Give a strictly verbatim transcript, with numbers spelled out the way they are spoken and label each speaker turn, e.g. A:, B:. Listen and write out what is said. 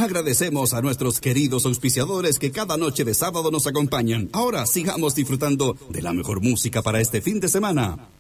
A: Agradecemos a nuestros queridos auspiciadores que cada noche de sábado nos acompañan. Ahora sigamos disfrutando de la mejor música para este fin de semana.